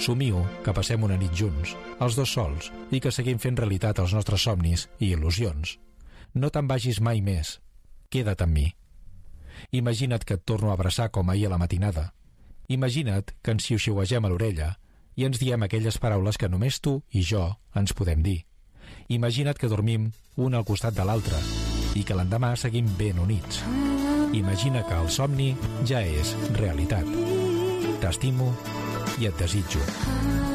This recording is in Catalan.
Somio que passem una nit junts, els dos sols, i que seguim fent realitat els nostres somnis i il·lusions. No te'n vagis mai més. Queda't amb mi. Imagina't que et torno a abraçar com ahir a la matinada. Imagina't que ens xiuxiuegem a l'orella i ens diem aquelles paraules que només tu i jo ens podem dir. Imagina't que dormim un al costat de l'altre i que l'endemà seguim ben units. Imagina que el somni ja és realitat. T'estimo i et desitjo.